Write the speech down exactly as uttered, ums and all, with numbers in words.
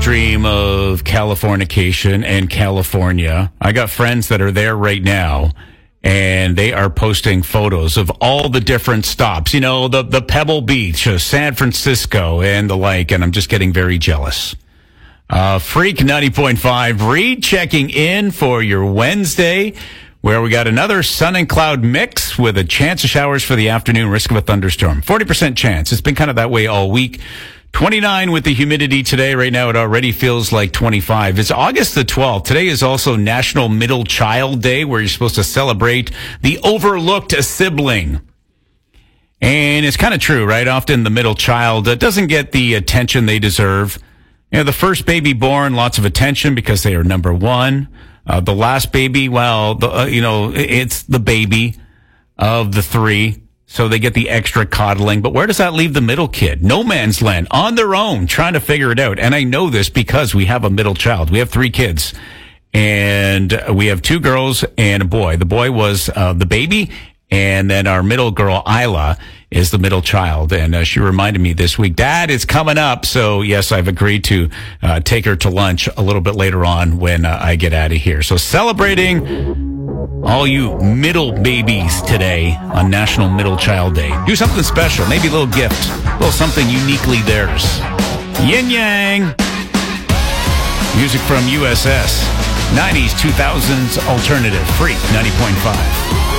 dream of Californication and California. I got friends that are there right now, and they are posting photos of all the different stops. You know, the, the Pebble Beach, uh, San Francisco, and the like, and I'm just getting very jealous. Uh, Freak ninety point five, Reed checking in for your Wednesday, where we got another sun and cloud mix with a chance of showers for the afternoon, risk of a thunderstorm. forty percent chance. It's been kind of that way all week. twenty-nine with the humidity today. Right now it already feels like twenty-five. It's August the twelfth. Today is also National Middle Child Day, where you're supposed to celebrate the overlooked sibling. And it's kind of true, right? Often the middle child uh, doesn't get the attention they deserve. You know, the first baby born, lots of attention because they are number one. Uh, the last baby, well, the, uh, you know, it's the baby of the three. So they get the extra coddling. But where does that leave the middle kid? No man's land, on their own, trying to figure it out. And I know this because we have a middle child. We have three kids. And we have two girls and a boy. The boy was uh, the baby. And then our middle girl, Isla, is the middle child. And uh, she reminded me this week, Dad, it's coming up. So, yes, I've agreed to uh, take her to lunch a little bit later on when uh, I get out of here. So celebrating all you middle babies today on National Middle Child Day. Do something special. Maybe a little gift. A little something uniquely theirs. Yin Yang. Music from U S S. nineties, two thousands alternative. Freak ninety point five.